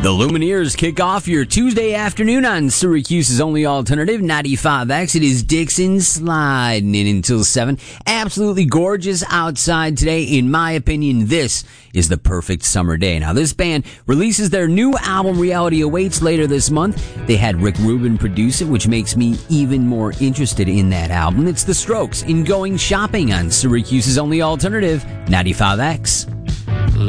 The Lumineers kick off your Tuesday afternoon on Syracuse's only alternative, 95X. It is Dixon sliding in until 7. Absolutely gorgeous outside today. In my opinion, this is the perfect summer day. Now, this band releases their new album, Reality Awaits, later this month. They had Rick Rubin produce it, which makes me even more interested in that album. It's The Strokes in Going Shopping on Syracuse's only alternative, 95X.